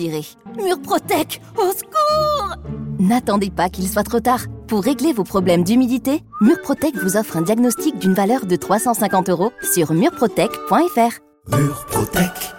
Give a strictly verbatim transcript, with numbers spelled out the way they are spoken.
respirer. Murprotec, au secours! N'attendez pas qu'il soit trop tard. Pour régler vos problèmes d'humidité, Murprotec vous offre un diagnostic d'une valeur de trois cent cinquante euros sur murprotec point f r. Murprotec.